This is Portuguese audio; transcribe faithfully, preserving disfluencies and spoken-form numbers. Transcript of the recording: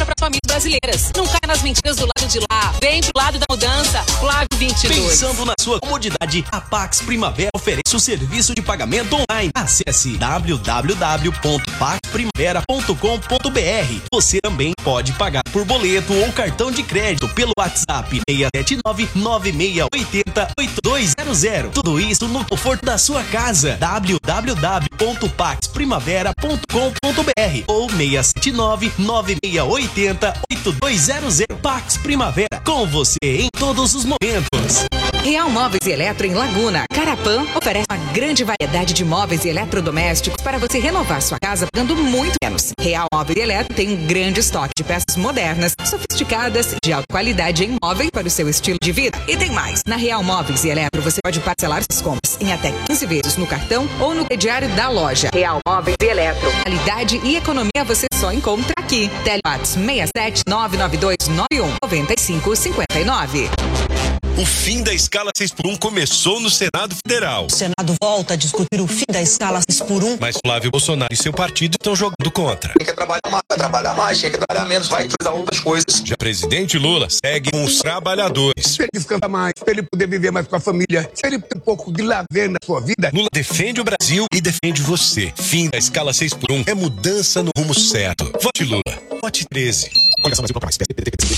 para famílias brasileiras. Não cai nas mentiras do lado de lá. Vem pro lado da mudança. Flávio vinte e dois. Pensando na sua comodidade, a Pax Primavera oferece o serviço de pagamento online. Acesse w w w ponto pax primavera ponto com ponto b r. Você também pode pagar por boleto ou cartão de crédito pelo WhatsApp seis sete nove, nove seis oito zero, oito dois zero zero. Tudo isso no conforto da sua casa. w w w ponto pax primavera ponto com ponto b r ou seis sete nove, nove seis oito zero, oito dois zero zero. Pax Primavera, com você em todos os momentos. Real Móveis e Eletro em Laguna, Carapã, oferece uma grande variedade de móveis e eletrodomésticos para você renovar sua casa pagando muito menos. Real Móveis e Eletro tem um grande estoque de peças modernas, sofisticadas, de alta qualidade em móveis para o seu estilo de vida. E tem mais! Na Real Móveis e Eletro você pode parcelar suas compras em até quinze vezes no cartão ou no crediário da loja. Real Móveis e Eletro. Qualidade e economia você só encontra aqui. Telepatos seis sete nove nove dois nove um nove cinco cinco nove. O fim da escala seis por um começou no Senado Federal. O Senado volta a discutir o fim da escala seis por um. Mas Flávio Bolsonaro e seu partido estão jogando contra. Quem quer trabalhar mais, vai trabalhar mais. Quem quer trabalhar menos, vai fazer outras coisas. Já presidente Lula segue com os trabalhadores. Se ele descansar mais, se ele poder viver mais com a família, se ele ter um pouco de lazer na sua vida. Lula defende o Brasil e defende você. Fim da escala seis por um é mudança no rumo certo. Vote Lula. Vote treze. Coligação Brasil Popular.